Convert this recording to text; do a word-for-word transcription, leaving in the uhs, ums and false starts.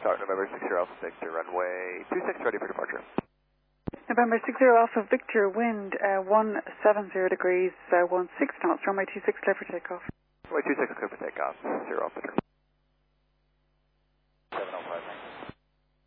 Tower, November six zero Alpha Victor, runway two six, ready for departure. November six zero Alpha Victor, wind uh, one seven zero degrees, uh, one six knots, runway two six, clear for takeoff. Runway two six, clear for takeoff, zero Alpha Victor.